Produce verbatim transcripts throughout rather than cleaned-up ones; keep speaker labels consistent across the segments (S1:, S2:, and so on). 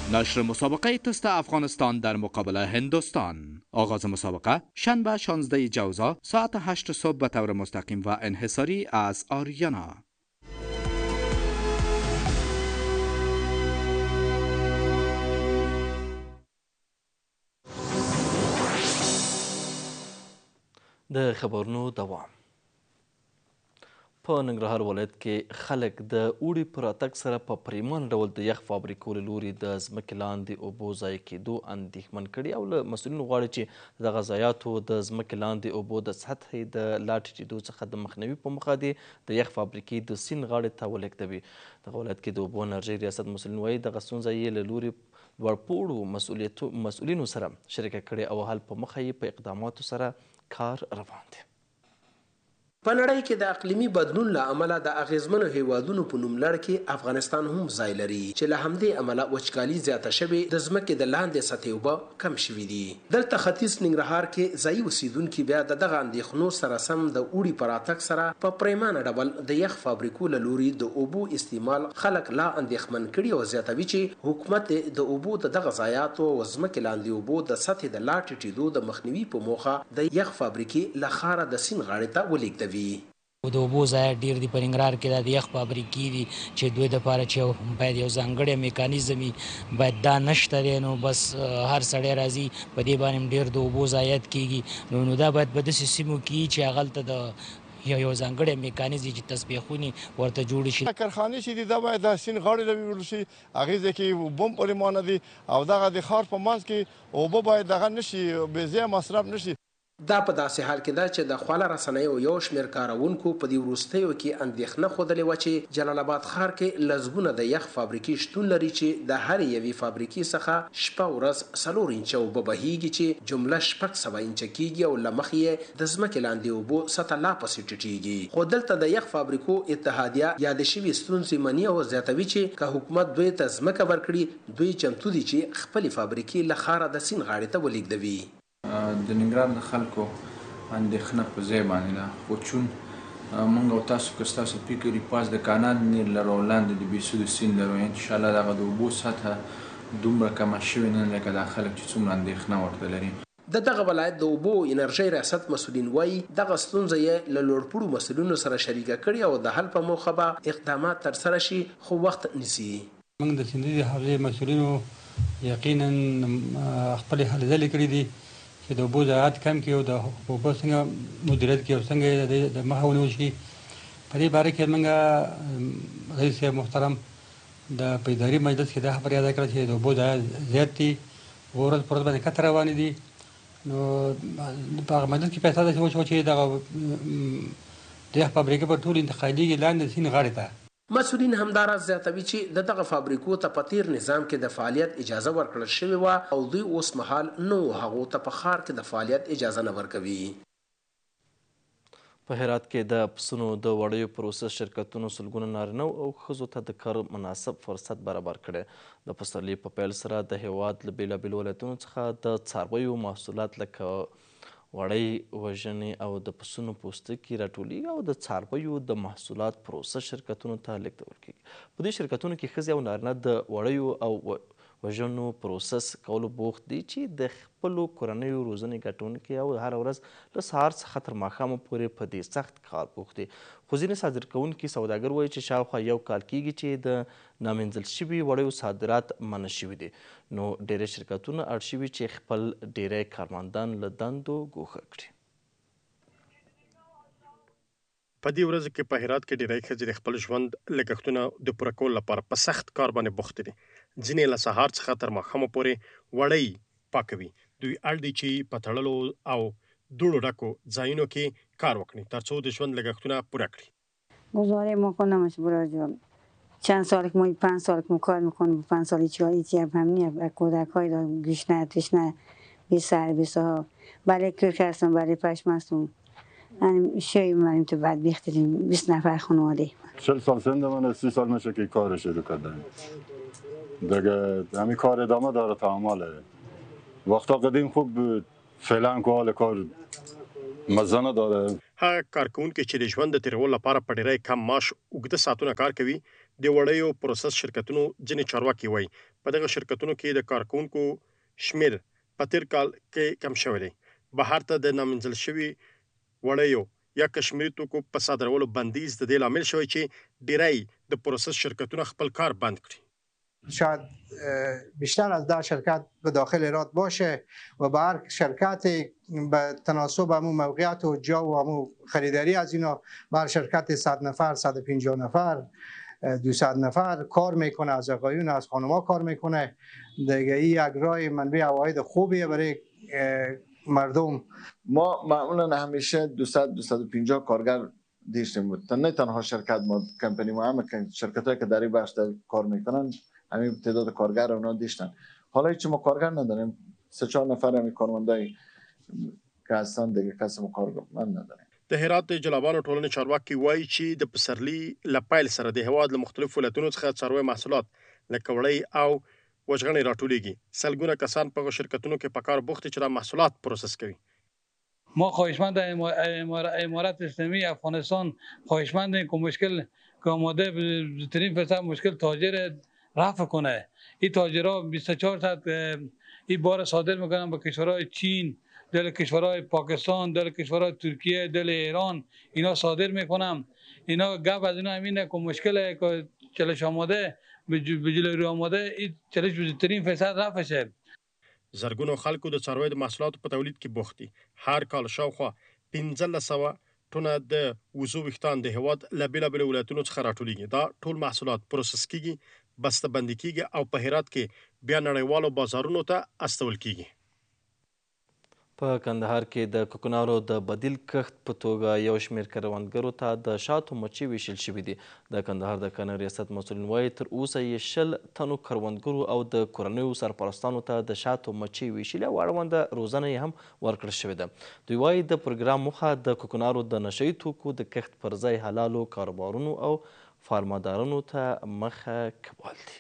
S1: نشر مسابقه تست افغانستان در مقابل هندوستان. آغاز مسابقه شنبه شانزده جوزا ساعت هشت صبح به طور مستقیم و انحصاری از آریانا.
S2: د خبرونو دوام. په ننګرهار ولایت کې خلک د اوړي په راتګ سره په پریمانه ډول د یخ فابریکو له لوري د ځمکې لاندې اوبو ضایع کېدو اندېښمن کړي او له مسؤلینو غواړي چې دغه ضایعاتو د ځمکې لاندې اوبو د سطحې د لا ټیټېدو څخه د مخنیوي په موخه دې د یخ فابریکې د سیند غاړې ته ولېږدوي. دغه ولایت کې د اوبو انرژۍ ریاست مسؤلین وایي دغه ستونزه یې له لوري لوړپوړو مسؤلینو سره شریکه کړې او حل په مخه یې په اقداماتو سره کار روان دی.
S3: په نړۍ کې د اقلیمي بدلون له امله د اغیزمنو هیوادونو په نوم لړ کې افغانستان هم ځای لري چې له همدې امله وچکالي زیاته شوې د ځمکې د لاندې سطحې اوبه کم شوي دي. دلته ختیځ ننګرهار کې ځایي اوسیدونکي بیا د دغه اندېښنو سره سم د اوړي په راتګ سره په پریمانه ډول د یخ فابریکو له لوري د اوبو استعمال خلک لا اندېښمن کړي او زیاتوي چې حکومت د اوبو د دغه ضایعاتو او ځمکې لاندې اوبو د سطحې د لا ټیټېدو د مخنیوي په موخه د یخ فابریکې له ښاره د سیند غاړې ته ولېږدوي.
S4: د اوبو ضایع ډیر دی په ننګرهار کې د یخ فابریکې دي چې دوی دپاره چې باید یو ځانګړی میکانیزم وي باید دا نشته دی نو بس هر سړی راځي په دې باندې ډیر د اوبو ضایعات کیږي نو نو دا باید په داسې سیمو کې چې هغلته د یو ځانګړی میکانیزم چې تسبیحونې ورته جوړې شي.
S5: کارخانې چې دي دا باید د سیند غاړې ته ویول شي هغې ځای کې اوبه هم پریمانه دي او دغه د ښار په منځ کې اوبه باید دغه نه شي بې ځایه مصرف نه شي.
S3: دا په داسې حال کې ده چې د خواله رسنیو یو شمېر کاروونکو په دې وروستیو کې اندېښنه ښودلې وه چې جلال آباد ښار کې لسګونه د یخ فابریکې شتون لري چې د هرې یوې فابریکې څخه شپه ورځ څلور انچه اوبه بهیږي چې جمله شپږ سوه انچه کیږي او له مخې یې د ځمکې لاندې اوبو سطحه لا پسې ټیټېږي. خو دلته د یخ فابریکو اتحادیه یادې شوې ستونزې مني او زیاتوي چې که حکومت دوی ته ځمکه ورکړي دوی چمتو دي چې خپلې فابریکې له ښاره د سیند غاړې ته ولېږدوي.
S6: د ننګرهار د خلکو اندېښنه په ځای باندې ده خو چون موږ او تاسو که ستاسو فکر وي پاس د کانال نیل لرو او لاندې د بیسودو سیند لرو انشاءالله دغه د اوبو سطحه دومره کمه شوې نه لکه دا خلک چې څومره اندېښنه ورته لري.
S3: د دغه ولایت د اوبو انرژۍ ریاست مسؤلین وایي دغه ستونزه یې له لوړپوړو مسؤلینو سره شریکه کړې او د حل په موخه به اقدامات ترسره شي خو وخت نیسي.
S7: موږ د سیندي حوزې مسؤلینو یقینا خپلې هلې ځلې کړي دي چې د اوبو ضایعات کم کړي او د اوبو څنګه مدیریت کړي او څنګه د مخه ونیول شي. په دې باره کې موږ رئیس صاحب محترم د په اداري مجلس کې دا خبره یاده کړه چې د اوبو ضایعات زیات دي او ورځ په ورځ باندې کته روانې دي. نو په هغه مجلس کې فیصله داسې وشوه چې دغه د یخ فابریکې به ټول انتقالېږي لاندې سیند غاړې ته.
S3: مسؤلین همداراز زیاتوي چې د دغه فابریکو ته په تیر نظام کې د فعالیت اجازه ورکړل شوې وه او دوی اوس مهال نو هغو ته په ښار کې د فعالیت اجازه نه ورکوي.
S2: په هرات کې د پسونو د وړیو پروسس شرکتونو سلګونه نارینه او ښځو ته د کار مناسب فرصت برابر کړی. د پسرلي په پیل سره د هیواد له بېلابېلو ولایتونو څخه د څارویو محصولات لکه وړۍ وژنې او د پسونو پوستکي راټولیږي او د څارویو د محصولات پروسس شرکتونو ته لیږدول کیږي. په دې شرکتونو کې ښځې او نارینه د وړیو او وژنو پروسس کولو بوخت دي چې د خپلو کورنیو روزنې ګټونکي او هره ورځ له سهار څخه تر ماښامه پورې په دې سخت کار بوخت دي. خو ځینې صادر کوونکي سوداګر وایي چې شاوخوا یو کال کیږي چې د نامنځل شوي وړیو صادرات منع شوي دي. نو ډیری شرکتونه اړ شوي چې خپل ډیری کارمندان له دندو ګوښه کړي.
S8: په دې ورځو کې په هرات کې ډیری ښځې د خپل ژوند لګښتونه د پوره کولو لپاره په سخت کار باندې بوخت دي. ځینې له سهار څخه تر ماښامه پورې وړۍ پاکوي. دوی اړ دي چې په تړلو او دوړو ډکو ځایونو کې کار وکړي ترڅو د ژوند لګښتونه پوره کړي.
S9: گزاره میکنم برای جان چند سال که ما پنج سال که ما کار میکنیم پنج سال هیچی هم هم نیه کودک های دارم گوش نه توش نه بی سر بی صاحب برای کرک هستم برای پشم هستم شایی منیم تو بعد بیختریم بیست نفر خانواده.
S10: چل سال سنده من سی سال میشه که کار شروع کردم دیگه همین کار ادامه داره تعامله. وقتا قدیم خوب بود فعلا که حال کار مزه نداره.
S8: هغه کارکوونکي چې د ژوند د تیرولو لپاره په ډیری کم معاش اوږده ساعتونه کار کوي د وړیو پروسس شرکتونو ځینې چارواکي وایي په دغه شرکتونو کې د کارکونکو شمیر په تیر کال کې کم شوی دی. بهر ته د نامنځل شوي وړیو یا کشمیري توکو په صادرولو بندیز د دې لامل شوی چې ډیری د پروسس شرکتونه خپل کار بند کړي.
S11: شاید بیشتر از ده شرکت به داخل ایران باشه و به هر شرکت به تناسب همون موقعیت و جا و همون خریداری از اینا به هر شرکت صد نفر صد و پنجاه نفر دویست نفر کار میکنه، از آقایون از خانم‌ها کار میکنه دیگه. این یک راه منبع عواید خوبیه برای مردم.
S12: ما معمولا همیشه دویست دویست و پنجاه کارگر داشتیم بود. نه تنها شرکت ما کمپانی ما هم شرکتایی که در این بخش کار میکنن همین تعداد کارگر اونا داشتن. حالا هیچ ما کارگر نداریم، سه چهار نفر همین کارمندای که هستن دیگه کسی ما کارمند نداریم.
S8: د هرات د جلابانو ټولنې چارواکي وایي چې د پسرلي له پیل سره د هېواد له مختلفو ولایتونو څخه څاروي محصولات لکه وړۍ او وچغنۍ راټولېږي. سلګونه کسان په شرکتونو کې په کار بوخت چې دا محصولات پروسس کوي.
S13: ما خواهشمند امارت اسلامی افغانستان خواهشمندیم که مشکل که آماده بزرگترین فرصت مشکل تاجر رفع کنه. این تاجرها بیست و چهار ساعت این بار صادر میکنن به کشورهای چین، دل کشورهای پاکستان، دل کشورهای ترکیه، دل ایران، اینا صادر میکنم. اینا گپ از اینا همینه که مشکل که چلش آماده به جلوی رو آماده این چلش بزرگترین فیصد رفع شه.
S8: زرګونو خلکو د څارویو د محصولاتو په تولید کې بوخت دي. هر کال شاوخوا پنځلس سوه ټنه د وزو ویښتان د هېواد له بېلابېلو ولایتونو څخه راټولېږي. دا ټول محصولات پروسس کیږي، بسته بندي کیږي او په هرات کې بیا نړیوالو بازارونو ته استول کیږي.
S2: په کندهار کې د کوکنارو د بدیل کښت په توګه یو شمېر کروندګرو ته د شاتو مچۍ ویشل شوي دي. د کندهار د کرنې ریاست مسؤلین وایي تر اوسه یې شل تنو کروندګرو او د کورنیو سرپرستانو ته د شاتو مچۍ ویشلې او اړونده روزنه یې هم ورکړل شوې ده. دوی وایي د پروګرام موخه د کوکنارو د نشهیي توکو د کښت پر ځای حلالو کاروبارونو او فارمدارانو ته مخه کول دي.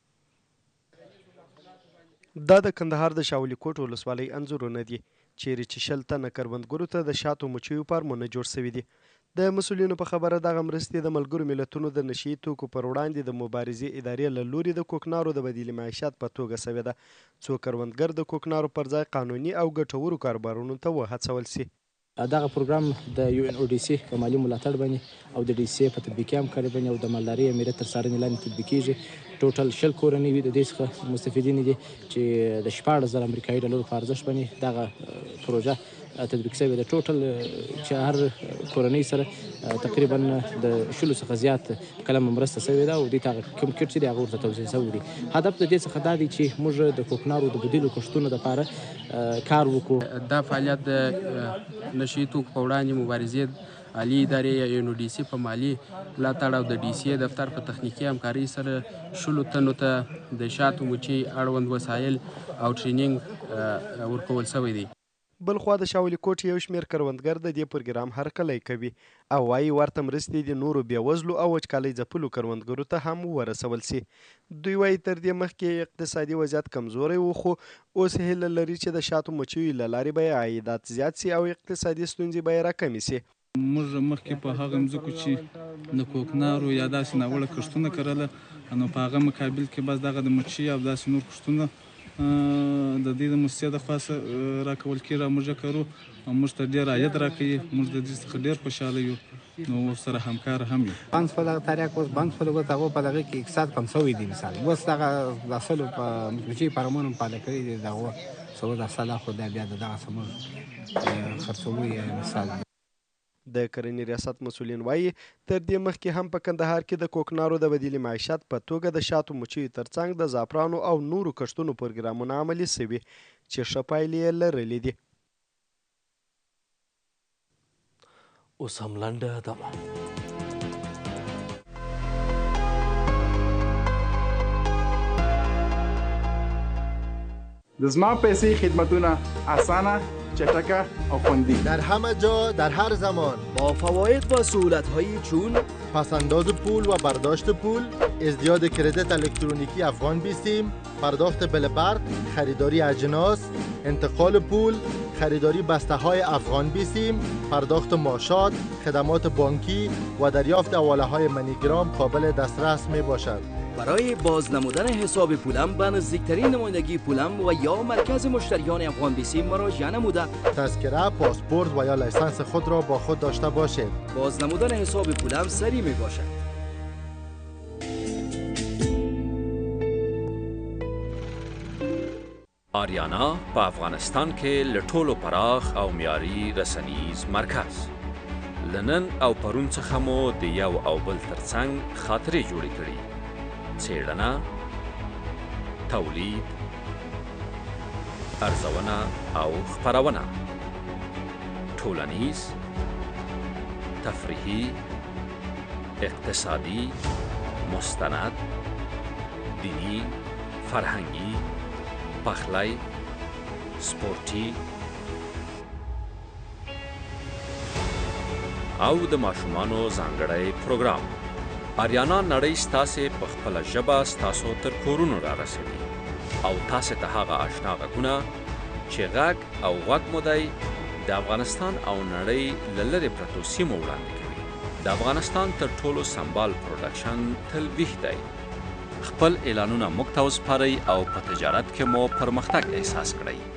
S14: دا د کندهار د شاولي کوټ ولسوالۍ انځورونه دي چیرې چې شل تنه کروندګرو ته د شاتو مچیو فارمونه جوړ شوي دي. د مسؤلینو په خبره دغه مرستې د ملګرو ملتونو د نشهیي توکو پر وړاندې د مبارزې ادارې له لوري د کوکنارو د بدیل معیشت په توګه شوې ده. څو کروندګر د کوکنارو پر ځای قانوني او ګټورو کاروبارونو ته وهڅول سي.
S15: دغه پروګرام د یو ان او ډي سي په مالي ملاتړ باندې او د ډي سي په تطبیقي همکارۍ باندې او د مالدارۍ امریت تر څارنې لاندې تطبیقیږي. ټوټل شل کورنۍ د دې څخه مستفیدین دي چې د شپاړس زره امریکایي ډالرو په ارزښت باندې دغه پروژه تطبیق شوې ده. ټوټل چې هر کورنۍ سره تقریبا د شلو څخه زیات کلمه مرسته شوې ده او دې ته هغه کوم کټ چې دی هغه ورته توزیع شوی دی. هدف د دې څخه دا دی چې موږ د کوکنارو د بدیلو کښتونو دپاره کار وکړو.
S16: دا فعالیت د نشهیي توکو په وړاندې مبارزې عالي ادارې یا یو ان او ډي سي په مالي ملاتړ او د ډي سي دفتر په تخنیکي همکارۍ سره شلو تنو ته د شاتو مچۍ اړوند وسایل او ټرینینګ ورکول شوی دی.
S14: بلخوا د شاولي کوټ یو شمېر کروندګر د دې پروګرام هرکلی کوي او وایي ورته مرستې د نورو بېوزلو او وچکالۍ ځپلو کروندګرو ته هم ورسول سي. دوی وایي تر دې مخکې اقتصادي وضعیت کمزوری و خو اوس هیله لري چې د شاتو مچیو له لارې به یې عایدات زیات سي او اقتصادي ستونزې به یې راکمې سي.
S17: موږ مخکې په هغه مځکو چې د کوکنارو یا داسې ناوړه کښتونه کرله نو په هغه مقابل کې بس دغه د مچۍ او داسې نور کښتونه د دې د موسسې د خوا راکول کېږي او موږ یې کرو او موږ ته ډېر عاید راکوي. موږ د دې څخه ډېر خوشحاله یو نو ورسره همکار هم یو.
S18: بند په دغه تریاک اوس بند په اوس هغه په دغه کې اقتصاد کم شوی دی. مثال اوس دغه د اصلو په مچۍ فارمونو پاله کړي دي دغه څو د اصله خو دا بیا دغه سمون خرڅوي مثال.
S14: د کرنې ریاست مسؤلین وایي تر دې مخکې هم په کندهار کې د کوکنارو د بدیل معیشت په توګه د شاتو مچیو ترڅنګ د زعفرانو او نورو کښتونو پروګرامونه عملي شوي چې ښه پایلې یې لرلې دي.
S2: اوس هم لنډه دمه.
S19: د زما پیسې خدمتونه اسانه، چټکه او خوندی
S20: در همه جا در هر زمان
S21: با فواید و سهولت‌هایی چون
S20: پسنداز پول و برداشت پول، ازدیاد کردیت الکترونیکی افغان بیستیم، پرداخت بل برق، خریداری اجناس، انتقال پول، خریداری بسته های افغان بیستیم، پرداخت معاشات، خدمات بانکی و دریافت حواله های منیگرام قابل دسترس می باشد.
S21: برای بازنمودن حساب پولم به نزدیکترین نمایندگی پولم و یا مرکز مشتریان افغان بیسیم مراجعه نموده
S20: تذکره، پاسپورت و یا لیسانس خود را با خود داشته باشید.
S21: بازنمودن حساب پولم سریع می باشد.
S22: آریانا په افغانستان کې له ټولو پراخ او معیاري رسنیز مرکز لنن او پرون څخه مو د یو او بل ترڅنګ خاطرې جوړې کړي. څېړنه، تولید، ارزونه او خپرونه، ټولنیز، تفریحي، اقتصادي، مستند، دینی، فرهنګي، پخلی، سپورتي او د ماشومانو ځانګړی پروګرام. آریانا نړۍ ستاسې په خپله ژبه ستاسو تر کورونو را رسوي او تاسې ته هغه اشنا غږونه چې غږ او غوږ مو دی د افغانستان او نړۍ له لرې پرتو سیمو وړاندې کوي. د افغانستان تر ټولو سمبال پروډکشن تل ویښ دی. خپل اعلانونه موږ ته وسپارئ او په تجارت کې مو پرمختګ احساس کړئ.